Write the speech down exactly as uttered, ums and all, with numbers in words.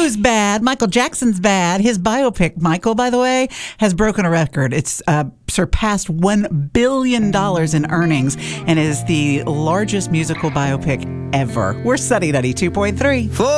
who's bad? Michael Jackson's bad. His biopic, Michael, by the way, has broken a record. It's uh, surpassed one billion dollars in earnings and is the largest musical biopic ever. We're Sunny ninety-two point three.